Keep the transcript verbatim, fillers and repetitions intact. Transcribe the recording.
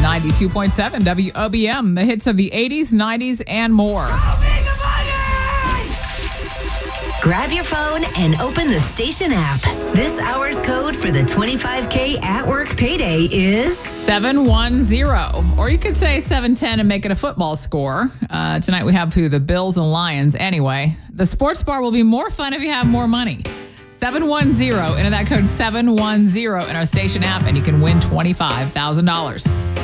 ninety-two point seven W O B M, the hits of the eighties, nineties, and more. Grab your phone and open the station app. This hour's code for the twenty-five K at work payday is seven one zero. Or you could say seven ten and make it a football score. Uh, tonight we have who? The Bills and Lions. Anyway, the sports bar will be more fun if you have more money. seven one zero. Enter that code seven one zero in our station app and you can win twenty-five thousand dollars.